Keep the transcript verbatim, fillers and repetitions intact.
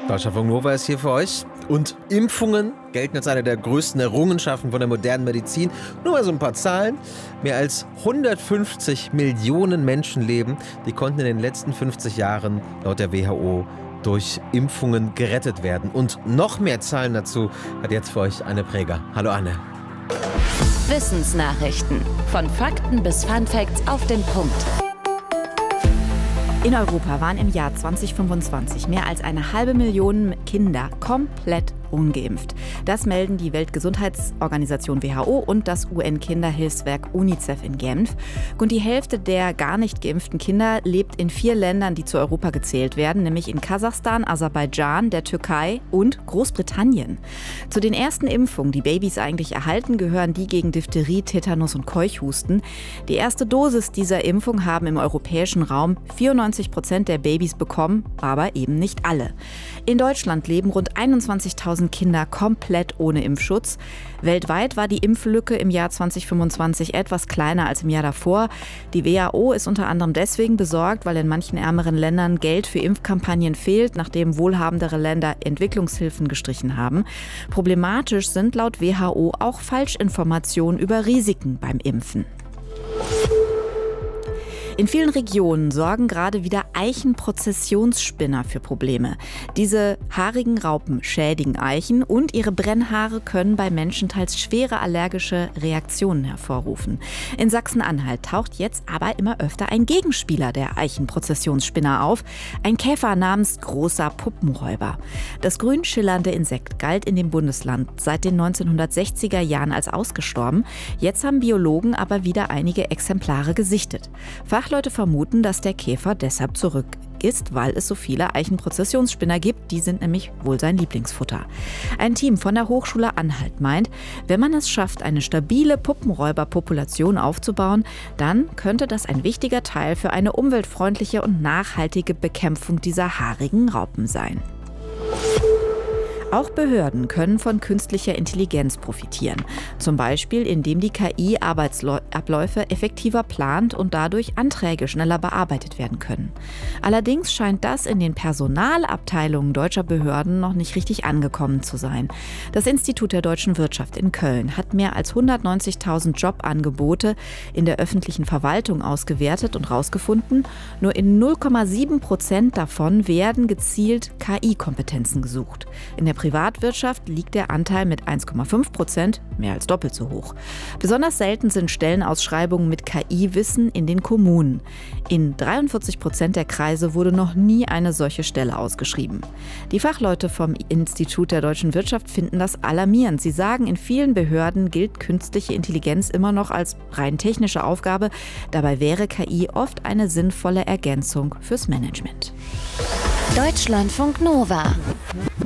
Deutschlandfunk Nova ist hier für euch. Und Impfungen gelten als eine der größten Errungenschaften von der modernen Medizin. Nur mal so ein paar Zahlen. Mehr als hundertfünfzig Millionen Menschenleben, die konnten in den letzten fünfzig Jahren laut der W H O durch Impfungen gerettet werden. Und noch mehr Zahlen dazu hat jetzt für euch Anne Präger. Hallo Anne. Wissensnachrichten. Von Fakten bis Funfacts auf den Punkt. In Europa waren im Jahr zwanzig fünfundzwanzig mehr als eine halbe Million Kinder komplett ungeimpft. Das melden die Weltgesundheitsorganisation W H O und das U N-Kinderhilfswerk UNICEF in Genf. Und die Hälfte der gar nicht geimpften Kinder lebt in vier Ländern, die zu Europa gezählt werden, nämlich in Kasachstan, Aserbaidschan, der Türkei und Großbritannien. Zu den ersten Impfungen, die Babys eigentlich erhalten, gehören die gegen Diphtherie, Tetanus und Keuchhusten. Die erste Dosis dieser Impfung haben im europäischen Raum vierundneunzig Prozent der Babys bekommen, aber eben nicht alle. In Deutschland leben rund einundzwanzigtausend Kinder komplett ohne Impfschutz. Weltweit war die Impflücke im Jahr zwanzig fünfundzwanzig etwas kleiner als im Jahr davor. Die W H O ist unter anderem deswegen besorgt, weil in manchen ärmeren Ländern Geld für Impfkampagnen fehlt, nachdem wohlhabendere Länder Entwicklungshilfen gestrichen haben. Problematisch sind laut W H O auch Falschinformationen über Risiken beim Impfen. In vielen Regionen sorgen gerade wieder Eichenprozessionsspinner für Probleme. Diese haarigen Raupen schädigen Eichen und ihre Brennhaare können bei Menschen teils schwere allergische Reaktionen hervorrufen. In Sachsen-Anhalt taucht jetzt aber immer öfter ein Gegenspieler der Eichenprozessionsspinner auf, ein Käfer namens Großer Puppenräuber. Das grün schillernde Insekt galt in dem Bundesland seit den neunzehnhundertsechziger Jahren als ausgestorben. Jetzt haben Biologen aber wieder einige Exemplare gesichtet. Fachleute vermuten, dass der Käfer deshalb zurück ist, weil es so viele Eichenprozessionsspinner gibt. Die sind nämlich wohl sein Lieblingsfutter. Ein Team von der Hochschule Anhalt meint, wenn man es schafft, eine stabile Puppenräuberpopulation aufzubauen, dann könnte das ein wichtiger Teil für eine umweltfreundliche und nachhaltige Bekämpfung dieser haarigen Raupen sein. Auch Behörden können von künstlicher Intelligenz profitieren. Zum Beispiel, indem die K I Arbeitsabläufe effektiver plant und dadurch Anträge schneller bearbeitet werden können. Allerdings scheint das in den Personalabteilungen deutscher Behörden noch nicht richtig angekommen zu sein. Das Institut der deutschen Wirtschaft in Köln hat mehr als hundertneunzigtausend Jobangebote in der öffentlichen Verwaltung ausgewertet und herausgefunden, nur in null Komma sieben Prozent davon werden gezielt K I-Kompetenzen gesucht. In der Privatwirtschaft liegt der Anteil mit eins Komma fünf Prozent mehr als doppelt so hoch. Besonders selten sind Stellenausschreibungen mit K I-Wissen in den Kommunen. In dreiundvierzig Prozent der Kreise wurde noch nie eine solche Stelle ausgeschrieben. Die Fachleute vom Institut der deutschen Wirtschaft finden das alarmierend. Sie sagen, in vielen Behörden gilt künstliche Intelligenz immer noch als rein technische Aufgabe. Dabei wäre K I oft eine sinnvolle Ergänzung fürs Management. Deutschlandfunk Nova.